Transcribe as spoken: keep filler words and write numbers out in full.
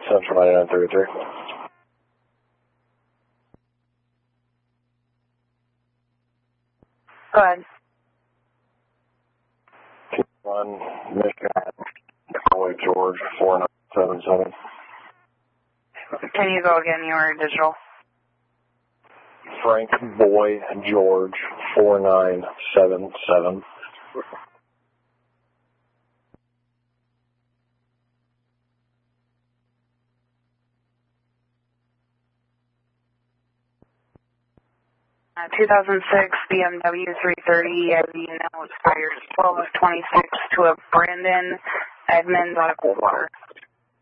Central ninety-nine thirty-three. Go ahead. One, Michigan, Boy George, four nine seven seven. Can you go again? You were digital. Frank Boy George, four nine seven seven. Uh, two thousand six B M W three thirty, as you know, expires twelve of twenty-six to a Brandon Edmonds out of Coldwater.